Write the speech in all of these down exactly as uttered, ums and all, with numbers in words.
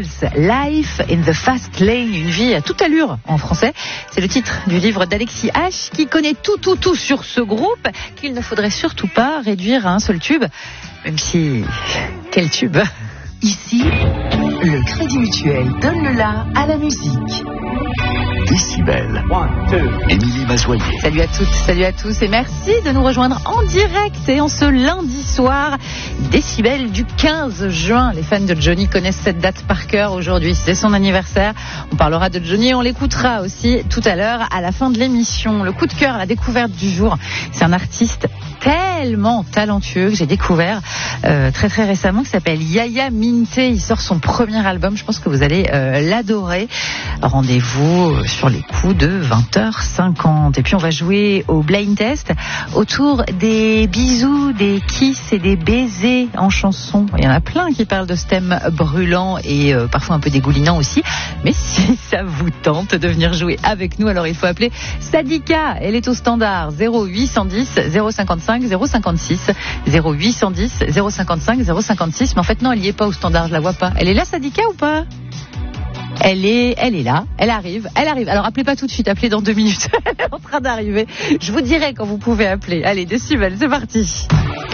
Eagles, Life in the Fast Lane, une vie à toute allure en français. C'est le titre du livre d'Alexis H qui connaît tout, tout, tout sur ce groupe qu'il ne faudrait surtout pas réduire à un seul tube. Même si... Quel tube! Ici, le Crédit Mutuel donne le la à la musique. Décibel. Émilie Mazoyer. Salut à toutes, salut à tous et merci de nous rejoindre en direct et en ce lundi soir. Décibel du quinze juin. Les fans de Johnny connaissent cette date par cœur aujourd'hui. C'est son anniversaire. On parlera de Johnny et on l'écoutera aussi tout à l'heure à la fin de l'émission. Le coup de cœur, la découverte du jour. C'est un artiste tellement talentueux que j'ai découvert euh, très très récemment qui s'appelle Yaya Minte. Il sort son premier album. Je pense que vous allez euh, l'adorer. Rendez-vous sur les coups de vingt heures cinquante. Et puis on va jouer au blind test autour des bisous, des kisses et des baisers en chanson. Il y en a plein qui parlent de ce thème brûlant et euh, parfois un peu dégoulinant aussi. Mais si ça vous tente de venir jouer avec nous, alors il faut appeler Sadika. Elle est au standard zéro huit cent dix zéro cinquante-cinq zéro cinquante-six, zéro huit cent dix zéro cinquante-cinq zéro cinquante-six. Mais en fait non, elle n'y est pas au standard, je la vois pas. Elle est là, Sadika, ou pas? Elle est, elle est là, elle arrive, elle arrive. Alors appelez pas tout de suite, appelez dans deux minutes. Elle est en train d'arriver. Je vous dirai quand vous pouvez appeler. Allez, Décibel, c'est parti.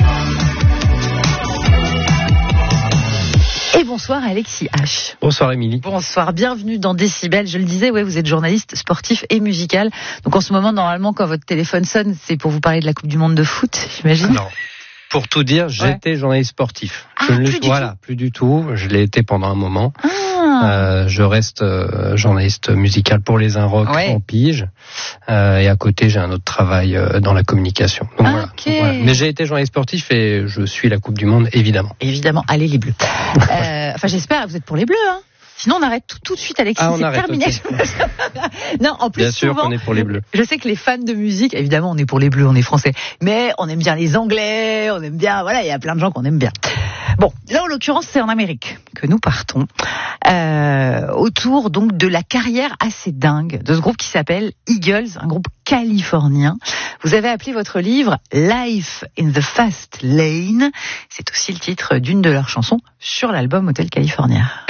Et bonsoir Alexis H. Bonsoir Émilie. Bonsoir, bienvenue dans Décibel. Je le disais, ouais, vous êtes journaliste sportif et musical. Donc en ce moment, normalement, quand votre téléphone sonne, c'est pour vous parler de la Coupe du Monde de foot, j'imagine. Non. Pour tout dire, j'étais ouais. journaliste sportif. Ah, je ne plus le, du voilà, tout. plus du tout. Je l'ai été pendant un moment. Ah. Euh, je reste euh, journaliste musical pour les Inrocks ouais. en pige. Euh, et à côté, j'ai un autre travail euh, dans la communication. Donc, ah, voilà. Okay. Donc, voilà. Mais j'ai été journaliste sportif et je suis la Coupe du Monde, évidemment. Évidemment, allez les Bleus. euh, enfin, j'espère, vous êtes pour les Bleus, hein. Sinon, on arrête tout, tout de suite, Alexis. Ah, on c'est arrête, terminé. okay. Non, en plus, bien sûr souvent, qu'on est pour les Bleus. Je sais que les fans de musique, évidemment, on est pour les Bleus, on est français. Mais on aime bien les Anglais, on aime bien, voilà, il y a plein de gens qu'on aime bien. Bon, là, en l'occurrence, c'est en Amérique que nous partons. Euh, autour, donc, de la carrière assez dingue de ce groupe qui s'appelle Eagles, un groupe californien. Vous avez appelé votre livre Life in the Fast Lane. C'est aussi le titre d'une de leurs chansons sur l'album Hotel California.